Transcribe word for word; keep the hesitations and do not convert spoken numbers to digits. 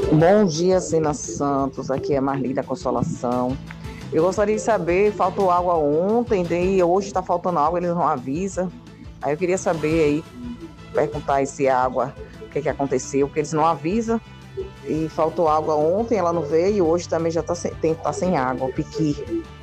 Bom dia, Sina Santos. Aqui é Marli da Consolação. Eu gostaria de saber, faltou água ontem, daí hoje está faltando água, eles não avisam. Aí eu queria saber aí, perguntar se a água, o que que aconteceu, porque eles não avisam. E faltou água ontem, ela não veio, e hoje também já está sem, tem, tá sem água, o piqui.